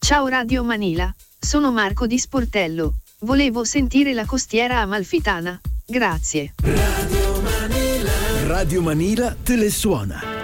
Ciao Radio Manila, sono Marco di Sportello. Volevo sentire la costiera amalfitana. Grazie. Radio Manila te le suona.